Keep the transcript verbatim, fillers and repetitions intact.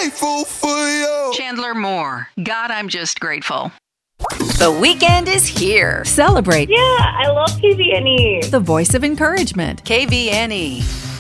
grateful for you. Chandler Moore. God, I'm just grateful. The weekend is here. Celebrate. Yeah, I love K V N E. The voice of encouragement. K V N E.